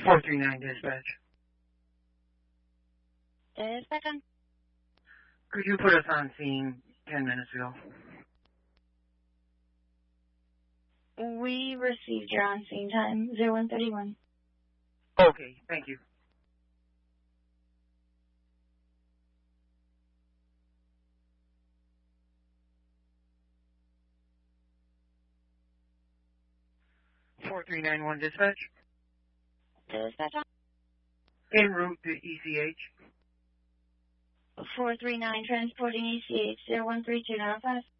439 dispatch. Dispatch on. Could you put us on scene 10 minutes ago? We received your on-scene time, 0131. Okay, thank you. Four three nine one dispatch. Dispatch on. En route to ECH. 439 transporting ECH 013295.